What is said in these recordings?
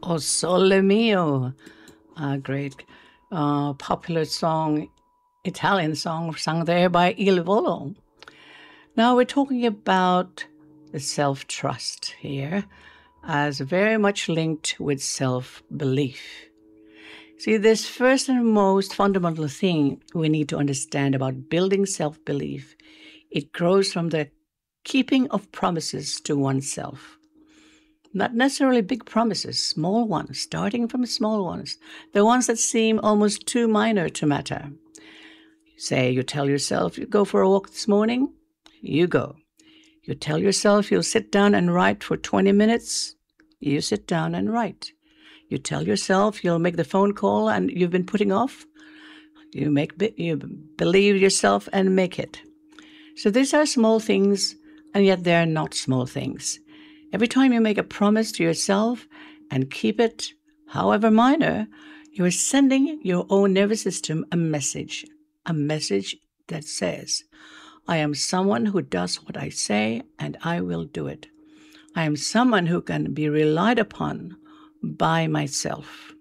O Sole Mio, a great popular song, Italian song sung there by Il Volo. Now we're talking about the self trust here as very much linked with self belief. See, this first and most fundamental thing we need to understand about building self belief. It grows from the keeping of promises to oneself. Not necessarily big promises, small ones, starting from small ones, the ones that seem almost too minor to matter. Say you tell yourself you go for a walk this morning, you go. You tell yourself you'll sit down and write for 20 minutes, you sit down and write. You tell yourself you'll make the phone call and you've been putting off, you believe yourself and make it. So these are small things, and yet they're not small things. Every time you make a promise to yourself and keep it, however minor, you are sending your own nervous system a message that says, I am someone who does what I say and I will do it. I am someone who can be relied upon by myself.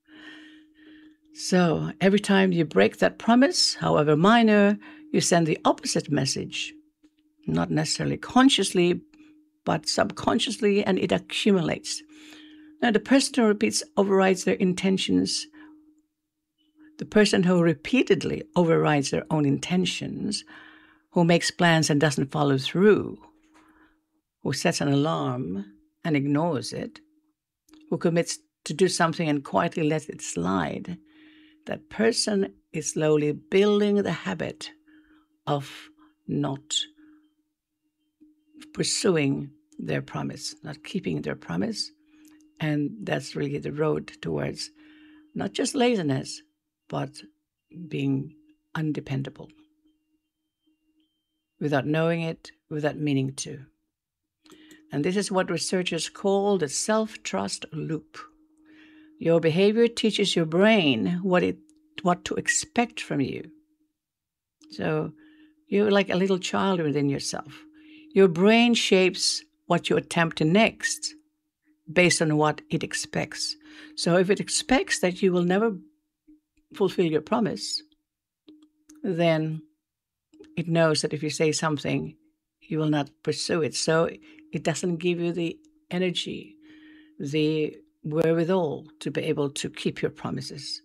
So every time you break that promise, however minor, you send the opposite message, not necessarily consciously, but subconsciously, and it accumulates. Now, the person who repeats overrides their intentions. The person who repeatedly overrides their own intentions, who makes plans and doesn't follow through, who sets an alarm and ignores it, who commits to do something and quietly lets it slide, that person is slowly building the habit of not pursuing their promise, not keeping their promise. And that's really the road towards not just laziness, but being undependable. Without knowing it, without meaning to. And this is what researchers call the self-trust loop. Your behavior teaches your brain what to expect from you. So you're like a little child within yourself. Your brain shapes what you attempt next based on what it expects. So if it expects that you will never fulfill your promise, then it knows that if you say something, you will not pursue it. So it doesn't give you the energy, the wherewithal to be able to keep your promises.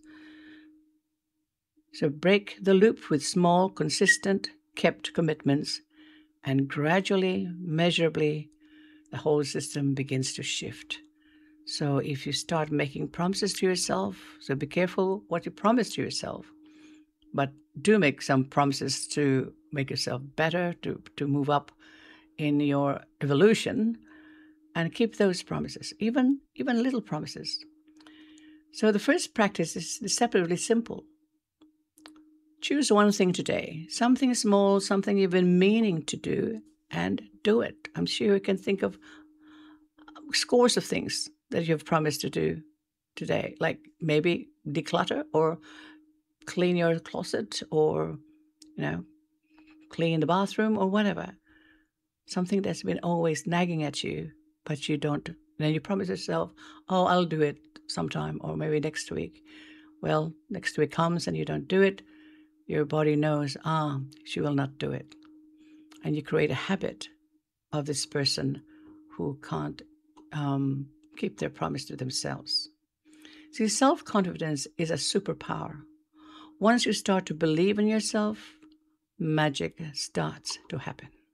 So break the loop with small, consistent, kept commitments, and gradually, measurably, the whole system begins to shift. So if you start making promises to yourself, so be careful what you promise to yourself, but do make some promises to make yourself better, to move up in your evolution, and keep those promises, even little promises. So the first practice is deceptively simple. Choose one thing today, something small, something you've been meaning to do, and do it. I'm sure you can think of scores of things that you've promised to do today, like maybe declutter or clean your closet or, clean the bathroom or whatever. Something that's been always nagging at you, but you don't. Then you promise yourself, oh, I'll do it sometime or maybe next week. Well, next week comes and you don't do it. Your body knows, she will not do it. And you create a habit of this person who can't keep their promise to themselves. See, self-confidence is a superpower. Once you start to believe in yourself, magic starts to happen.